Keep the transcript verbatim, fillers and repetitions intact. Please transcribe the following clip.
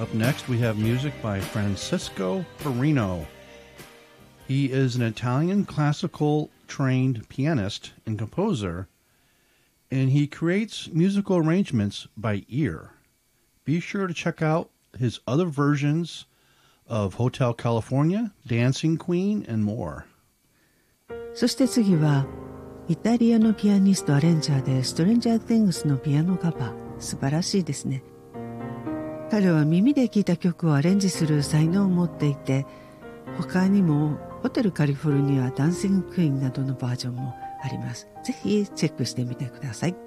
Up next, we have music by Francisco Farino. He is an Italian classical trained pianist and composer, and he creates musical arrangements by ear. Be sure to check out his other versions of Hotel California, Dancing Queen, and more. そして次はイタリアのピアニストアレンジャーで Stranger Things のピアノカバー、素晴らしいですね。彼は耳で聴いた曲をアレンジする才能を持っていて、他にもホテルカリフォルニアダンシングクイーンなどのバージョンもあります。ぜひチェックしてみてください。